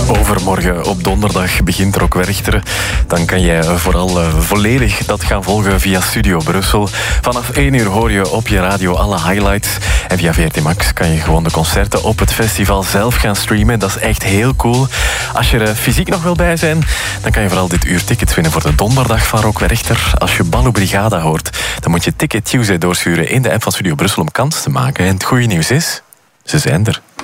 Overmorgen op donderdag begint Rock Werchter. Dan kan jij vooral volledig dat gaan volgen via Studio Brussel. Vanaf 1 uur hoor je op je radio alle highlights. En via VRT Max kan je gewoon de concerten op het festival zelf gaan streamen. Dat is echt heel cool. Als je er fysiek nog wil bij zijn, dan kan je vooral dit uur tickets winnen voor de donderdag van Rock Werchter. Als je Ballo Brigada hoort, dan moet je Ticket Tuesday doorsturen in de app van Studio Brussel om kans te maken. En het goede nieuws is, ze zijn er.